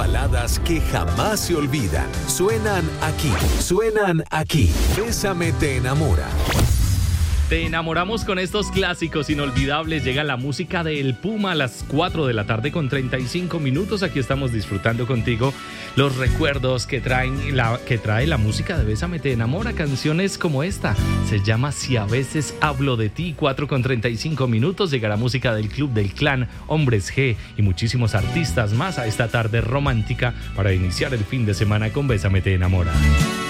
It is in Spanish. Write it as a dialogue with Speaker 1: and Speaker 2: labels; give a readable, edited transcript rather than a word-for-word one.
Speaker 1: baladas que jamás se olvidan. Suenan aquí. Bésame te enamora.
Speaker 2: Te enamoramos con estos clásicos inolvidables. Llega la música de El Puma a las 4 de la tarde con 35 minutos. Aquí estamos disfrutando contigo los recuerdos que trae la música de Bésame te enamora. Canciones como esta. Se llama Si a veces hablo de ti. 4 con 35 minutos. Llegará música del Club del Clan, Hombres G y muchísimos artistas más a esta tarde romántica para iniciar el fin de semana con Bésame te enamora.